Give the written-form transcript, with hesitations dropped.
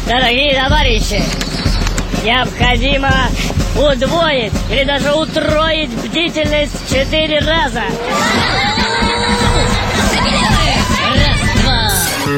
Дорогие товарищи, необходимо удвоить или даже утроить бдительность 4 раза.